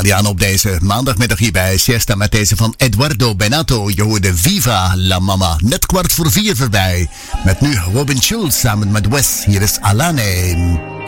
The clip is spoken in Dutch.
Marianne op deze maandagmiddag hier bij Siesta met deze van Eduardo Benato. Je hoorde Viva la Mama. Net 3:15 voorbij. Met nu Robin Schulz samen met Wes. Hier is Alane.